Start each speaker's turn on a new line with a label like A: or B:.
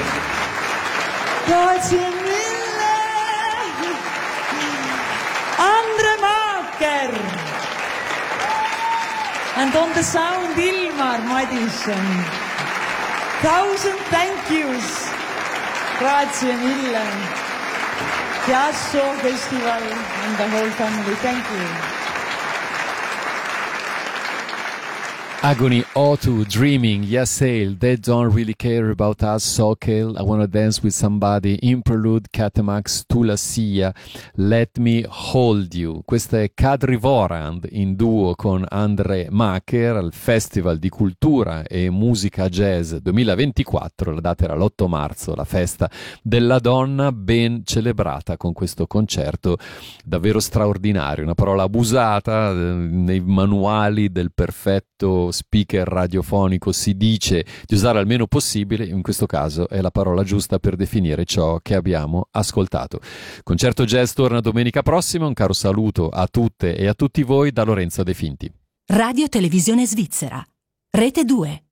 A: Grazie mille. Andre Maaker. And on the sound, Ilmar Madison. 1000 thank yous. Grazie mille. Chiasso Festival and the whole family, thank you.
B: Agony, O2, Dreaming, Yasail, They Don't Really Care About Us, Sokel, I Wanna Dance With Somebody, Imprelude, Catamax, Tula Sia, Let Me Hold You. Questa è Kadri Vorand in duo con Andre Maaker al Festival di Cultura e Musica Jazz 2024, la data era l'8 marzo, la festa della donna, ben celebrata con questo concerto davvero straordinario, una parola abusata nei manuali del perfetto speaker radiofonico si dice di usare al meno possibile, in questo caso è la parola giusta per definire ciò che abbiamo ascoltato. Concerto Jazz torna domenica prossima, un caro saluto a tutte e a tutti voi da Lorenzo De Finti.
C: Radio Televisione Svizzera, Rete 2.